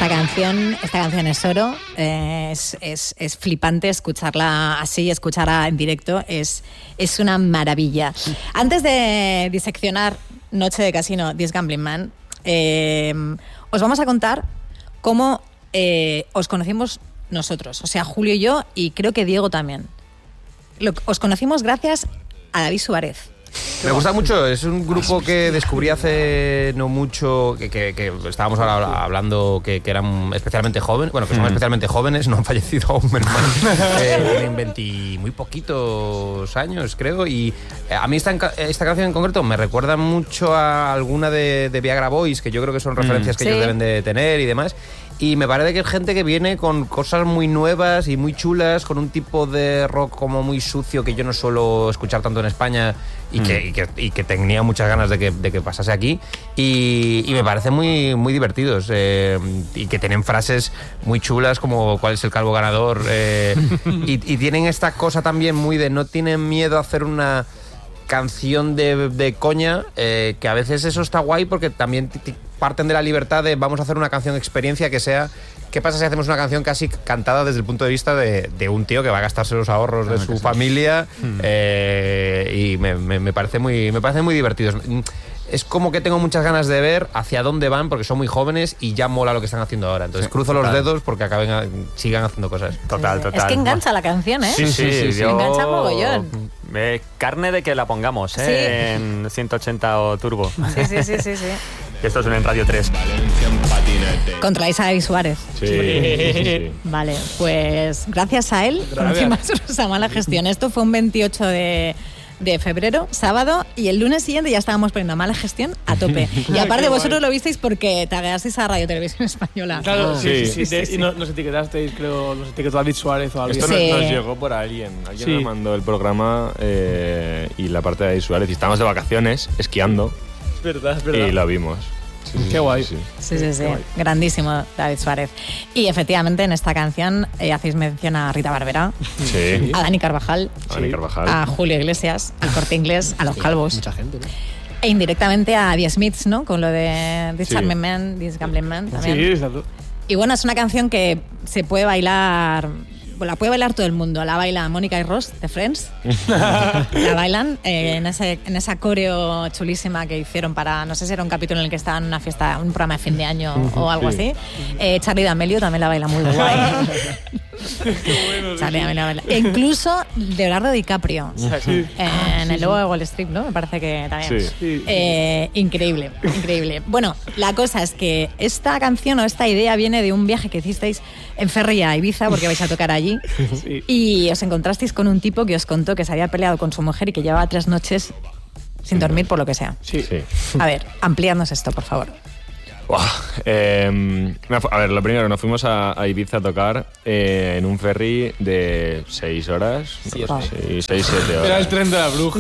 esta canción es oro, es flipante escucharla así, escucharla en directo, es una maravilla. Antes de diseccionar Noche de Casino, This Gambling Man, os vamos a contar cómo os conocimos nosotros, o sea, Julio y yo, y creo que Diego también. Os conocimos gracias a David Suárez. Me gusta mucho, es un grupo que descubrí hace no mucho, que estábamos ahora hablando que eran especialmente jóvenes, bueno, que son especialmente jóvenes, no han fallecido aún, menos mal, tienen 20 muy poquitos años, creo, y a mí esta canción en concreto me recuerda mucho a alguna de Viagra Boys, que yo creo que son referencias que ellos deben de tener y demás. Y me parece que es gente que viene con cosas muy nuevas y muy chulas, con un tipo de rock como muy sucio que yo no suelo escuchar tanto en España y que tenía muchas ganas de que pasase aquí. Y me parecen muy, muy divertidos y que tienen frases muy chulas como ¿cuál es el calvo ganador? Y tienen esta cosa también muy de no tienen miedo a hacer una canción de coña, que a veces eso está guay porque también parten de la libertad de vamos a hacer una canción de experiencia que sea, ¿qué pasa si hacemos una canción casi cantada desde el punto de vista de un tío que va a gastarse los ahorros de su familia? Y me parece muy divertido. Es como que tengo muchas ganas de ver hacia dónde van porque son muy jóvenes y ya mola lo que están haciendo ahora. Entonces cruzo los dedos porque sigan haciendo cosas. Total. Es que engancha la canción, ¿eh? Sí. Engancha mogollón. Carne de que la pongamos, en 180 o turbo. Sí. Esto es en Radio 3. Controláis a David Suárez. Sí. Vale, pues gracias a él conocimos esa mala gestión. Esto fue un 28 de febrero, sábado, y el lunes siguiente ya estábamos poniendo Mala Gestión a tope. Y aparte vosotros lo visteis porque tagueasteis a Radio Televisión Española. Claro, sí. Y nos etiquetasteis, creo, nos etiquetó David Suárez o alguien. Esto nos llegó por alguien nos mandó el programa y la parte de David Suárez, y estábamos de vacaciones, esquiando. Es verdad. Y lo vimos. Qué guay. Sí. Grandísimo David Suárez. Y efectivamente en esta canción hacéis mención a Rita Barberá, a Dani Carvajal, a Julio Iglesias, al Corte Inglés, a Los Calvos. Mucha gente, ¿no? E indirectamente a The Smiths, ¿no? Con lo de This Charming Man, This Gambling Man también. Sí, exacto. Y bueno, es una canción que se puede bailar... La puede bailar todo el mundo. La baila Mónica y Ross de Friends. La bailan en esa coreo chulísima que hicieron para, no sé si era un capítulo en el que estaban en una fiesta, un programa de fin de año o algo así. Charlie D'Amelio también la baila muy guay. Charlie D'Amelio baila. E incluso Leonardo DiCaprio en el Lobo de Wall Street, ¿no? Me parece que también. Increíble. Bueno, la cosa es que esta canción o esta idea viene de un viaje que hicisteis en ferry a Ibiza, porque vais a tocar allí. Y os encontrasteis con un tipo que os contó que se había peleado con su mujer y que llevaba 3 noches sin dormir por lo que sea. A ver, amplíanos esto, por favor. A ver, lo primero, nos fuimos a Ibiza a tocar en un ferry de 6 horas. 6, 7 horas. Era el tren de la bruja.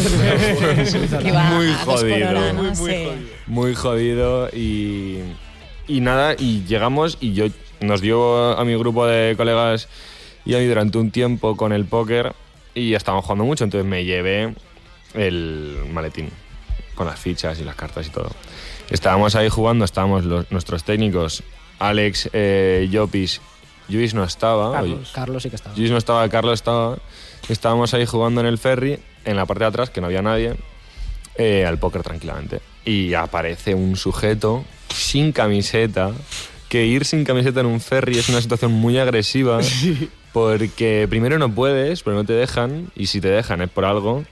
Muy jodido. Hora, ¿no? Muy jodido. Y nada, y llegamos y nos dio a mi grupo de colegas y a mí durante un tiempo con el póker y estábamos jugando mucho, entonces me llevé el maletín con las fichas y las cartas y todo. Estábamos ahí jugando, estábamos nuestros técnicos, Alex, Llopis, Lluís no estaba. Carlos sí que estaba. Lluís no estaba, Carlos estaba. Estábamos ahí jugando en el ferry, en la parte de atrás, que no había nadie, al póker tranquilamente. Y aparece un sujeto sin camiseta, que ir sin camiseta en un ferry es una situación muy agresiva, porque primero no puedes, pero no te dejan, y si te dejan es por algo.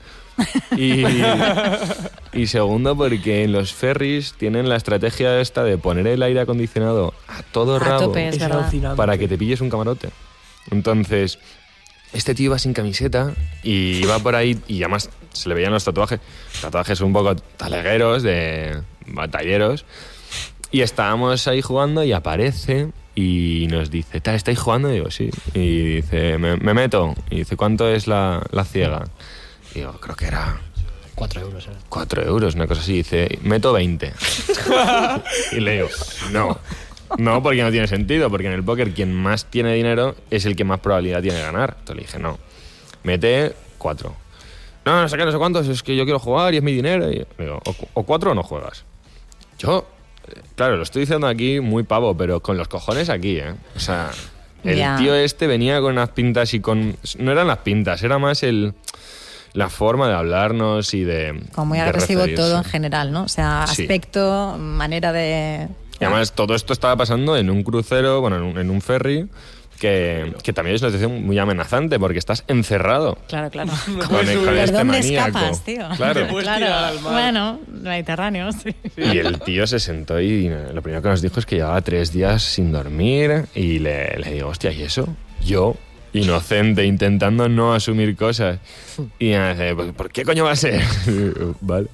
Y segundo, porque en los ferries tienen la estrategia esta de poner el aire acondicionado a todo rabo tope, es verdad, para que te pilles un camarote. Entonces, este tío iba sin camiseta y iba por ahí, y además se le veían los tatuajes un poco talegueros, de batalleros, y estábamos ahí jugando y aparece y nos dice, ¿estáis jugando? Y digo, sí. Y dice, me meto. Y dice, ¿cuánto es la ciega? Y digo, creo que era 4 euros. 4 euros, una cosa así. Dice, meto 20. Y le digo, no, porque no tiene sentido, porque en el póker quien más tiene dinero es el que más probabilidad tiene de ganar. Entonces le dije, no, mete 4. No sé qué, no sé cuántos, es que yo quiero jugar y es mi dinero. Y le digo, o 4 o no juegas. Yo claro, lo estoy diciendo aquí muy pavo, pero con los cojones aquí, ¿eh? O sea, el tío este venía con unas pintas y con... No eran las pintas, era más la forma de hablarnos y de... Como muy agresivo todo en general, ¿no? O sea, aspecto, manera de... Y además todo esto estaba pasando en un crucero, bueno, en un ferry... Que también es una situación muy amenazante porque estás encerrado. Claro. Con ¿Por dónde escapas, tío? Claro. Bueno, Mediterráneo, sí. Y el tío se sentó y lo primero que nos dijo es que llevaba 3 días sin dormir y le digo, hostia, ¿y eso? Yo, inocente, intentando no asumir cosas. Y me dice, ¿por qué coño va a ser? Vale.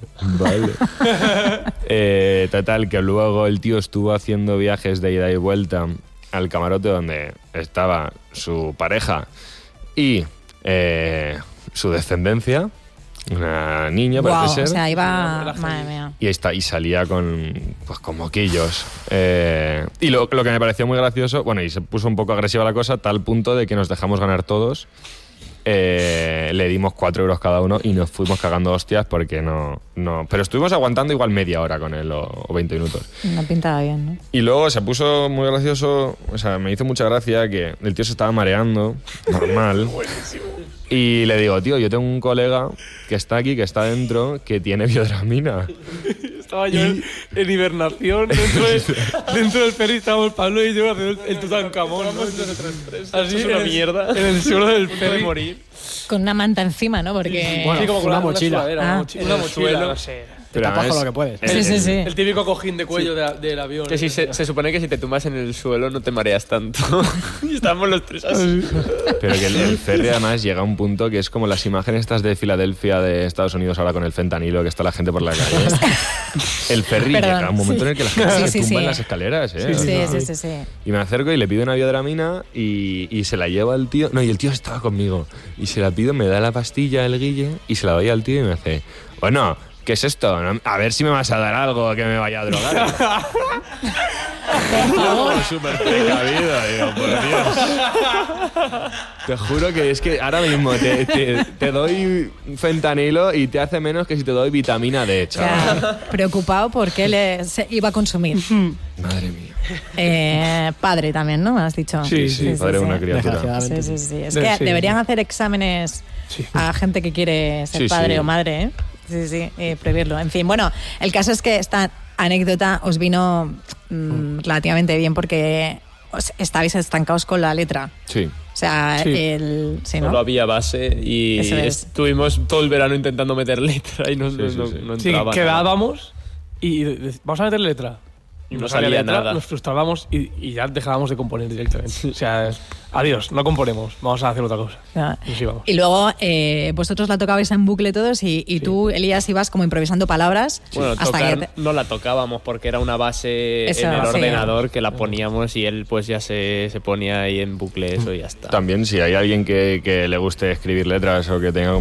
Total, que luego el tío estuvo haciendo viajes de ida y vuelta al camarote donde estaba su pareja y su descendencia, una niña, parece ser. O sea, iba... Madre mía. Y salía con moquillos. Y lo que me pareció muy gracioso, bueno, y se puso un poco agresiva la cosa, tal punto de que nos dejamos ganar todos. Le dimos 4 euros cada uno y nos fuimos cagando hostias porque no... Pero estuvimos aguantando igual media hora con él o 20 minutos. No pintaba bien, ¿no? Y luego se puso muy gracioso, o sea, me hizo mucha gracia que el tío se estaba mareando, normal. Y le digo, tío, yo tengo un colega que está aquí, que está dentro, que tiene biodramina. Estaba yo en hibernación dentro del ferry, estábamos Pablo y yo haciendo el Tutankamón, ¿no? Así es una mierda. En el suelo del ferry morir. Con una manta encima, ¿no? Porque... Bueno, sí, como con una mochila. Una mochila, no sé. Te tapas con lo que puedes. Sí. El típico cojín de cuello del avión. Que si se supone que si te tumbas en el suelo no te mareas tanto. Y estamos los 3 así. Pero que el ferry además llega a un punto que es como las imágenes estas de Filadelfia de Estados Unidos ahora con el fentanilo, que está la gente por la calle. El ferry llega a un momento en el que la gente se tumba en las escaleras, ¿eh? Sí. Y me acerco y le pido una biodramina y se la lleva al tío. No, y el tío estaba conmigo. Y se la pido, me da la pastilla el Guille y se la doy al tío y me hace, bueno, ¿qué es esto? A ver si me vas a dar algo que me vaya a drogar. Súper precavido, digo, por Dios. Te juro que es que ahora mismo te doy fentanilo y te hace menos que si te doy vitamina D, chaval. O sea, preocupado porque se iba a consumir. Madre mía. Padre también, ¿no? ¿Has dicho? Sí, padre de una criatura. Sí. Es que deberían hacer exámenes a gente que quiere ser padre o madre, ¿eh? Sí, prohibirlo. En fin, bueno, el caso es que esta anécdota os vino relativamente bien porque estabais estancados con la letra. Sí. O sea, ¿no? Solo había base y estuvimos todo el verano intentando meter letra y no entraba. Quedábamos y vamos a meter letra. Y no salía nada. Nos frustrábamos y ya dejábamos de componer directamente. O sea, adiós, no componemos, vamos a hacer otra cosa. Y luego vosotros la tocabais en bucle todos y tú, Elías, ibas como improvisando palabras. Bueno, hasta no la tocábamos porque era una base en el ordenador que la poníamos y él pues ya se ponía ahí en bucle eso y ya está. También si hay alguien que le guste escribir letras o que tenga